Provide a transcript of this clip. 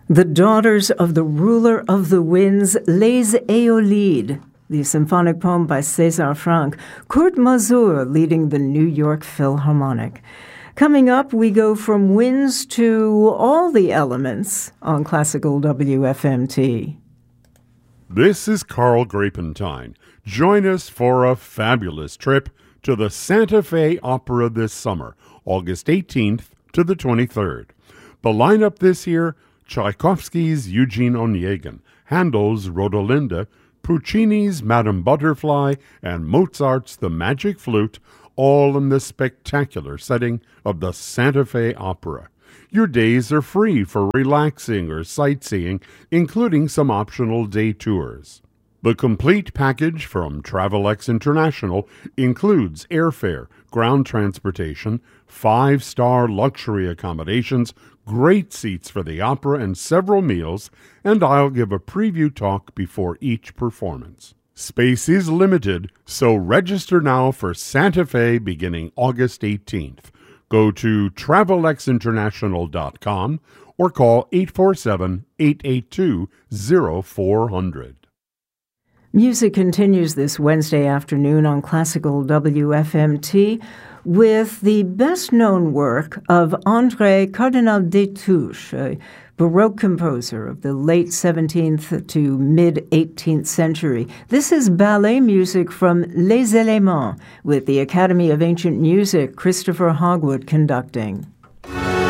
The Daughters of the Ruler of the Winds, Les Aeolides, the symphonic poem by César Franck, Kurt Masur leading the New York Philharmonic. Coming up, we go from winds to all the elements on Classical WFMT. This is Carl Grapentine. Join us for a fabulous trip to the Santa Fe Opera this summer, August 18th to the 23rd. The lineup this year: Tchaikovsky's Eugene Onegin, Handel's Rodolinda, Puccini's Madame Butterfly, and Mozart's The Magic Flute, all in the spectacular setting of the Santa Fe Opera. Your days are free for relaxing or sightseeing, including some optional day tours. The complete package from TravelX International includes airfare, ground transportation, 5-star luxury accommodations, great seats for the opera, and several meals, and I'll give a preview talk before each performance. Space is limited, so register now for Santa Fe beginning August 18th. Go to TravelXInternational.com or call 847-882-0400. Music continues this Wednesday afternoon on Classical WFMT with the best-known work of André Cardinal Destouches, a Baroque composer of the late 17th to mid-18th century. This is ballet music from Les Éléments, with the Academy of Ancient Music, Christopher Hogwood, conducting.